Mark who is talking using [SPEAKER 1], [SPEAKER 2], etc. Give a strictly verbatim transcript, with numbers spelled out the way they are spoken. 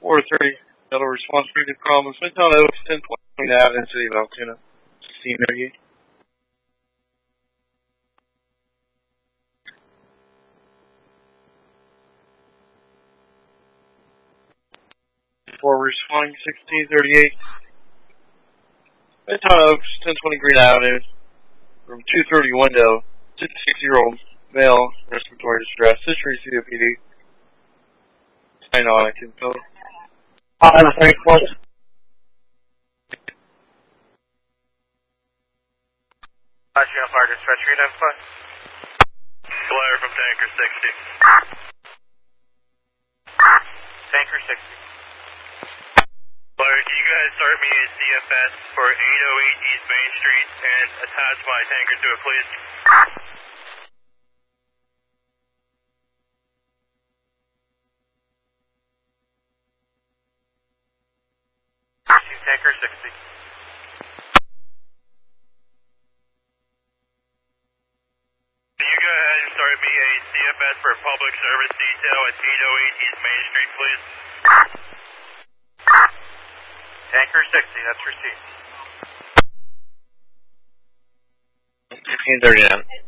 [SPEAKER 1] four three. That'll response previous call. Midtown Oaks, ten twenty out in City of Altoona. See you. For responding sixteen thirty-eight. Midtown Oaks, ten twenty Green Avenue. Room two thirty window. sixty-six-year-old male, respiratory distress. History C O P D. Sign on, I can tell.
[SPEAKER 2] I'm three four.
[SPEAKER 3] Asheville Fire Dispatch, read info. Flyer from Tanker sixty. Tanker sixty. Flyer, can you guys start me a C F S for eight oh eight East Main Street and attach my tanker to it, please? Tanker sixty. Can you go ahead and start me a C F S for public service detail at eight oh eight East Main Street, please? Tanker sixty, that's received.
[SPEAKER 1] fifteen thirty-nine.